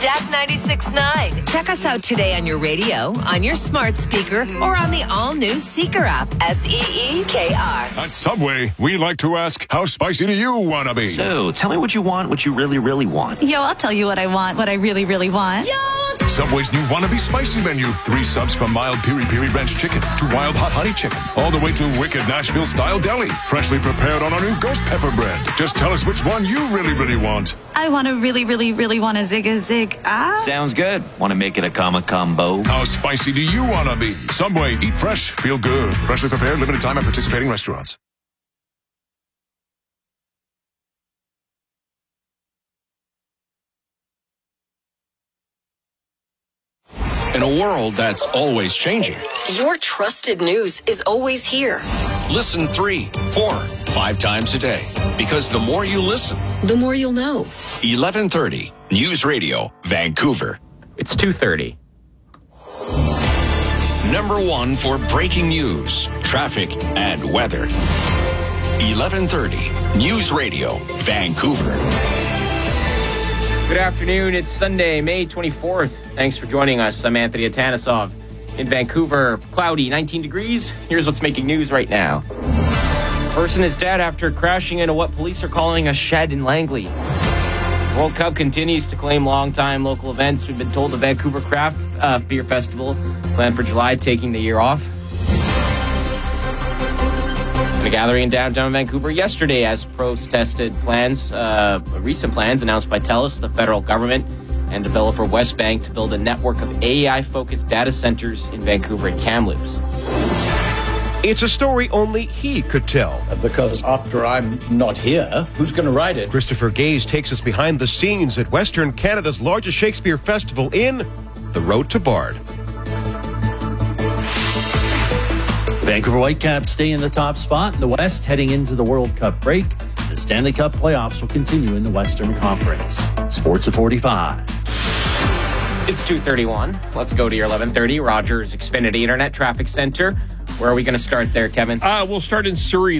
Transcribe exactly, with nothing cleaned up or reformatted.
Jack ninety-six point nine. Check us out today on your radio, on your smart speaker, or on the all-new Seeker app. S E E K R. At Subway, we like to ask, how spicy do you want to be? So, tell me what you want, what you really, really want. Yo, I'll tell you what I want, what I really, really want. Yo! Subway's new Wannabe Spicy menu. Three subs from mild piri-piri ranch chicken to wild hot honey chicken. All the way to wicked Nashville-style deli. Freshly prepared on our new ghost pepper bread. Just tell us which one you really, really want. I want to really, really, really want a zig a zig. Ah. Sounds good. Want to make it a comma combo? How spicy do you want to be? Subway, eat fresh, feel good. Freshly prepared, limited time at participating restaurants. In a world that's always changing, Your trusted news is always here. listen three, four, five times a day. Because the more you listen, The more you'll know. eleven thirty News Radio, Vancouver. It's two thirty. Number one for breaking news, traffic, and weather. eleven thirty News Radio, Vancouver. Good afternoon. It's Sunday, May twenty-fourth. Thanks for joining us. I'm Anthony Atanisov. In Vancouver, cloudy, nineteen degrees. Here's what's making news right now. Person is dead after crashing into what police are calling a shed in Langley. World Cup continues to claim long-time local events. We've been told the Vancouver Craft uh, Beer Festival planned for July, taking the year off. A gathering in downtown Vancouver yesterday as protested plans, uh, recent plans announced by TELUS, the federal government, and developer Westbank to build a network of A I-focused data centers in Vancouver and Kamloops. It's a story only he could tell. Because after I'm not here, who's going to write it? Christopher Gaze takes us behind the scenes at Western Canada's largest Shakespeare festival in The Road to Bard. Vancouver Whitecaps stay in the top spot in the West heading into the World Cup break. The Stanley Cup playoffs will continue in the Western Conference. Sports at forty-five. It's two thirty-one. Let's go to your eleven thirty Rogers Xfinity Internet Traffic Center. Where are we going to start there, Kevin? Uh, we'll start in Surrey.